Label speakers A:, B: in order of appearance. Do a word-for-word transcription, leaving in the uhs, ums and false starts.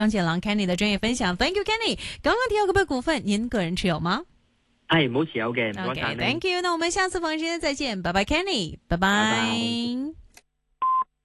A: 张建郎 Kenny 的专业分享 ，Thank you Kenny。刚刚提到个别股份，您个人持有嗎？
B: 係冇持有嘅，唔該晒你。
A: OK，Thank you。那我們下次訪時間再見，拜拜 Kenny，拜拜。
B: 拜拜。